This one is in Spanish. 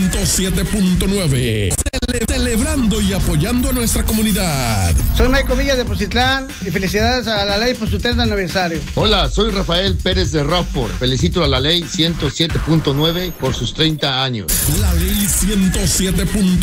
107.9. Celebrando y apoyando a nuestra comunidad. Soy Michael Villa de Poncitlán y felicidades a la ley por su 30 aniversario. Hola, soy Rafael Pérez de Rockford. Felicito a la ley 107.9 por sus 30 años. La ley 107.9.